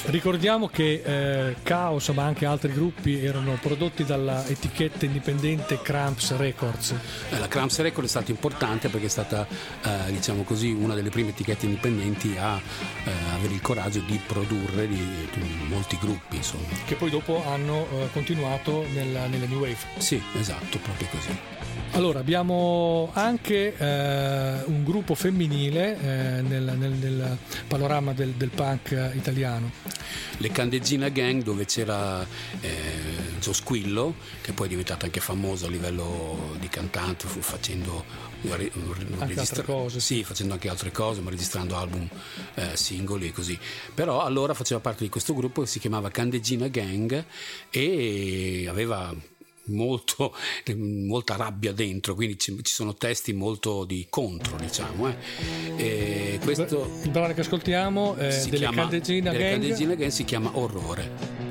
Ricordiamo che Chaos, ma anche altri gruppi, erano prodotti dalla etichetta indipendente Cramps Records. La Cramps Records è stata importante perché è stata, diciamo così, una delle prime etichette indipendenti a avere il coraggio di produrre molti gruppi, insomma. Che poi dopo hanno continuato nella New Wave. Sì, esatto, proprio così. Allora, abbiamo anche un gruppo femminile nel panorama del punk italiano. Le Candeggina Gang, dove c'era Gio Squillo, che poi è diventato anche famoso a livello di cantante, facendo anche altre cose. Sì, facendo anche altre cose, ma registrando album, singoli e così. Però allora faceva parte di questo gruppo che si chiamava Candeggina Gang e aveva molta rabbia dentro, quindi ci sono testi molto di contro, diciamo. E questo il brano che ascoltiamo delle Candeggina Gang si chiama Orrore.